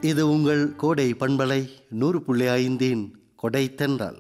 இது உங்கள் கோடை பண்பலை 100.5 கொடை தென்றல்.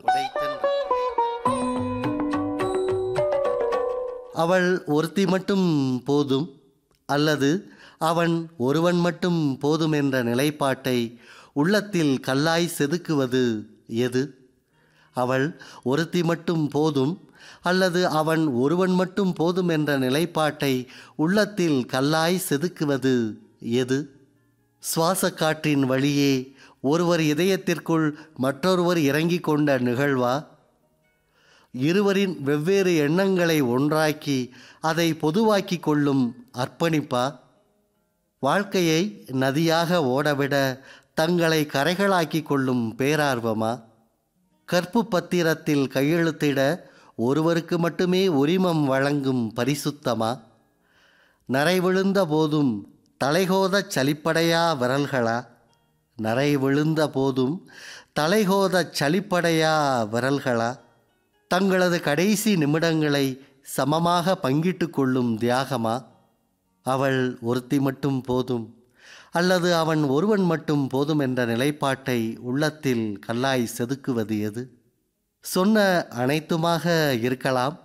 அவள் ஒருத்தி மட்டும் போதும் அல்லது அவன் ஒருவன் மட்டும் போதும் என்ற நிலைப்பாட்டை உள்ளத்தில் கல்லாய் செதுக்குவது எது? அவள் ஒருத்தி மட்டும் போதும் அல்லது அவன் ஒருவன் மட்டும் போதும் என்ற நிலைப்பாட்டை உள்ளத்தில் கல்லாய் செதுக்குவது எது? சுவாசக்காற்றின் வழியே ஒருவர் இதயத்திற்குள் மற்றொருவர் இறங்கிக் கொண்ட நிகழ்வா? இருவரின் வெவ்வேறு எண்ணங்களை ஒன்றாக்கி அதை பொதுவாக்கி கொள்ளும் அர்ப்பணிப்பா? வாழ்க்கையை நதியாக ஓடவிட தங்களை கரைகளாக்கி கொள்ளும் பேரார்வமா? கற்பு பத்திரத்தில் கையெழுத்திட ஒருவருக்கு மட்டுமே உரிமம் வழங்கும் பரிசுத்தமா? நரை விழுந்த போதும் தலைகோதச் சலிப்படையா விரல்களா? நரை விழுந்த போதும் தலைகோதச் சலிப்படையா விரல்களா? தங்களது கடைசி நிமிடங்களை சமமாக பங்கிட்டு கொள்ளும் தியாகமா? அவள் ஒருத்தி மட்டும் போதும் அல்லது அவன் ஒருவன் மட்டும் போதும் என்ற நிலைப்பாட்டை உள்ளத்தில் கல்லாய் செதுக்குவது எது? சொன்ன அனைத்துமாக இருக்கலாம்.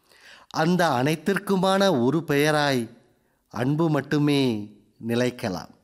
அந்த அனைத்திற்குமான ஒரு பெயராய் அன்பு மட்டுமே நிலைக்கலாம்.